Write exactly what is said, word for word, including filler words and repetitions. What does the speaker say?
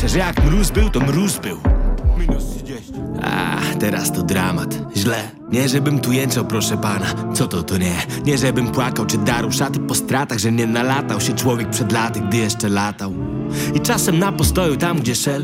Myślę, że jak mróz był, to mróz był. Minus trzydzieści. A, teraz to dramat. Źle. Nie żebym tu jęczał, proszę pana. Co to, to nie. Nie żebym płakał czy darł szaty po stratach, że nie nalatał się człowiek przed laty, gdy jeszcze latał. I czasem na postoju tam, gdzie szel